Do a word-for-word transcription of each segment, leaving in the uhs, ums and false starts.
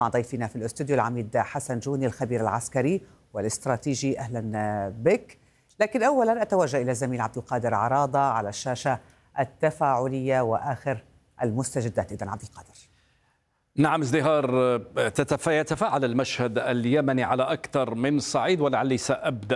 مع ضيفنا في الاستوديو العميد حسن جوني الخبير العسكري والاستراتيجي. أهلا بك. لكن أولا أتوجه إلى الزميل عبد القادر عراضة على الشاشة التفاعلية وآخر المستجدات. إذن عبد القادر. نعم ازدهار، يتفاعل المشهد اليمني على أكثر من صعيد، ولعلي سأبدأ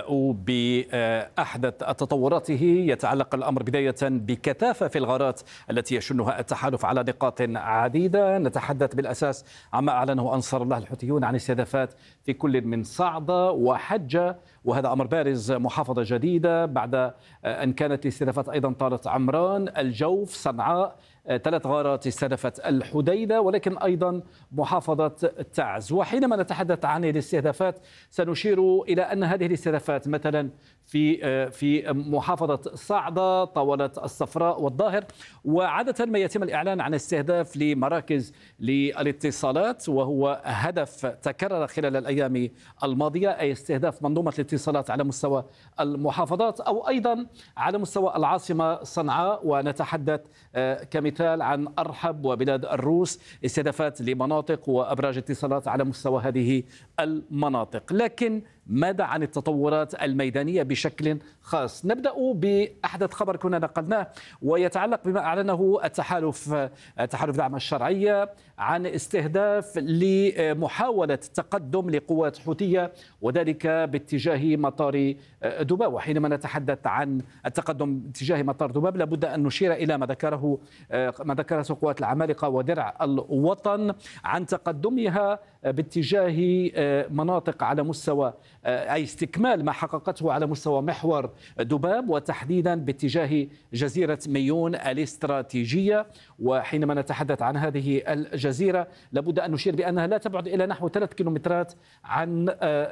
بأحدث تطوراته. يتعلق الأمر بداية بكثافة في الغارات التي يشنها التحالف على نقاط عديدة. نتحدث بالأساس عما أعلنه أنصار الله الحوثيون عن استهدافات في كل من صعدة وحجة، وهذا أمر بارز. محافظة جديدة بعد أن كانت الاستهدافات أيضا طالت عمران، الجوف، صنعاء. ثلاث غارات استهدفت الحديدة، ولكن أيضا محافظة تعز. وحينما نتحدث عن الاستهدافات سنشير إلى أن هذه الاستهدافات مثلا في في محافظة صعدة طاولت الصفراء والظاهر. وعادة ما يتم الإعلان عن استهداف لمراكز للاتصالات، وهو هدف تكرر خلال الأيام الماضية، أي استهداف منظومة الاتصالات على مستوى المحافظات أو أيضا على مستوى العاصمة صنعاء. ونتحدث كمثال عن أرحب وبلاد الروس، استهدافات لمناطق وأبراج اتصالات على مستوى هذه المناطق. لكن ماذا عن التطورات الميدانية بشكل خاص؟ نبدأ بأحدث خبر كنا نقلناه، ويتعلق بما أعلنه التحالف تحالف دعم الشرعية عن استهداف لمحاولة تقدم لقوات حوثية، وذلك باتجاه مطار دباب. وحينما نتحدث عن التقدم باتجاه مطار دباب لابد أن نشير إلى ما ذكره ما ذكرته قوات العمالقة ودرع الوطن عن تقدمها باتجاه مناطق على مستوى أي استكمال ما حققته على مستوى محور دباب، وتحديدا باتجاه جزيرة ميون الاستراتيجية. وحينما نتحدث عن هذه الجزيرة لابد أن نشير بأنها لا تبعد إلى نحو ثلاث كيلومترات عن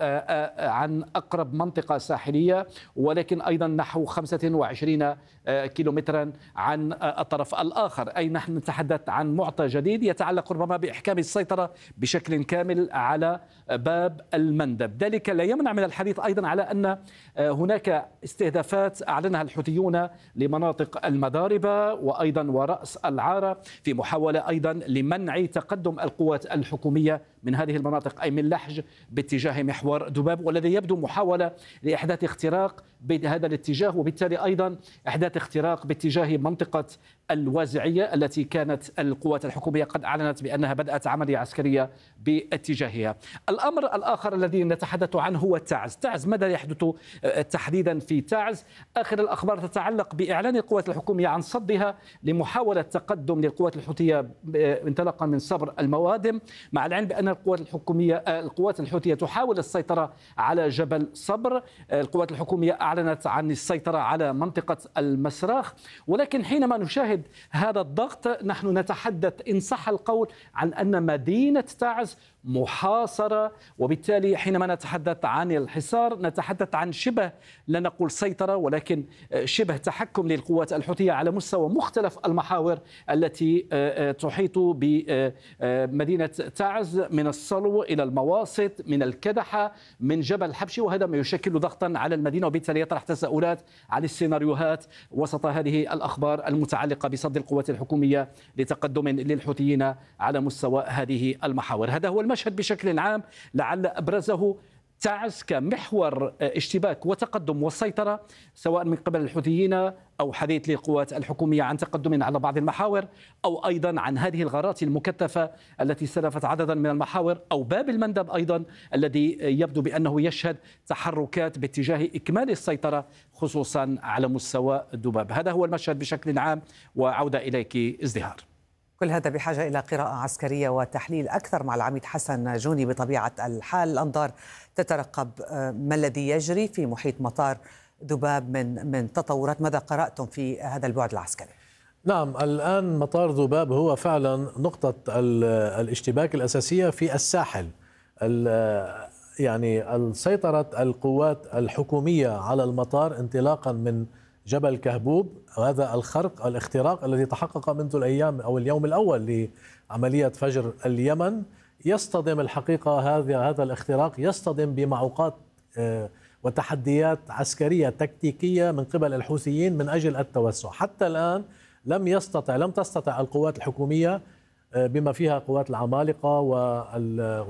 عن أقرب منطقة ساحلية، ولكن أيضا نحو خمسة وعشرين كيلومترا عن الطرف الآخر. أي نحن نتحدث عن معطى جديد يتعلق ربما بإحكام السيطرة بشكل كامل على باب المندب. ذلك لا يمنع من الحديث أيضا على أن هناك استهدافات أعلنها الحوثيون لمناطق المضاربة وأيضا ورأس العارة، في محاولة أيضا لمنع تقدم القوات الحكومية من هذه المناطق، أي من لحج باتجاه محور دباب، والذي يبدو محاولة لإحداث اختراق بهذا الاتجاه، وبالتالي أيضا إحداث اختراق باتجاه منطقة الوازعية التي كانت القوات الحكومية قد أعلنت بأنها بدأت عملية عسكرية باتجاهها. الأمر الآخر الذي نتحدث عنه هو تعز. تعز ماذا يحدث تحديدا في تعز؟ آخر الأخبار تتعلق بإعلان القوات الحكومية عن صدها لمحاولة تقدم للقوات الحوثية انطلاقا من صبر الموادم، مع العلم بأن القوات الحكومية القوات الحوثية تحاول السيطرة على جبل صبر. القوات الحكومية أعلنت عن السيطرة على منطقة المسراخ، ولكن حينما نشاهد هذا الضغط نحن نتحدث إن صح القول عن أن مدينة تعز محاصرة. وبالتالي حينما نتحدث عن الحصار نتحدث عن شبه لا نقول سيطرة ولكن شبه تحكم للقوات الحوثية على مستوى مختلف المحاور التي تحيط بمدينة تعز، من الصلو إلى المواسط، من الكدحة، من جبل حبشي، وهذا ما يشكل ضغطا على المدينة، وبالتالي يطرح تساؤلات عن السيناريوهات وسط هذه الأخبار المتعلقة بصد القوات الحكومية لتقدم للحوثيين على مستوى هذه المحاور. هذا هو المشهد بشكل عام، لعل أبرزه تعز كمحور اشتباك وتقدم والسيطرة سواء من قبل الحوثيين أو حديث للقوات الحكومية عن تقدم على بعض المحاور، أو أيضا عن هذه الغارات المكثفة التي استهدفت عددا من المحاور، أو باب المندب أيضا الذي يبدو بأنه يشهد تحركات باتجاه إكمال السيطرة خصوصا على مستوى دباب. هذا هو المشهد بشكل عام، وعودة إليك ازدهار. كل هذا بحاجة إلى قراءة عسكرية وتحليل أكثر مع العميد حسن جوني. بطبيعة الحال الأنظار تترقب ما الذي يجري في محيط مطار دباب من من تطورات. ماذا قرأتم في هذا البعد العسكري؟ نعم، الآن مطار ذباب هو فعلا نقطة الاشتباك الأساسية في الساحل. يعني السيطرة القوات الحكومية على المطار انطلاقا من جبل كهبوب، هذا الخرق الاختراق الذي تحقق منذ الأيام أو اليوم الأول لعملية فجر اليمن، يصطدم الحقيقة هذا هذا الاختراق يصطدم بمعوقات وتحديات عسكرية تكتيكية من قبل الحوثيين من أجل التوسع. حتى الآن لم يستطع لم تستطع القوات الحكومية بما فيها قوات العمالقة وال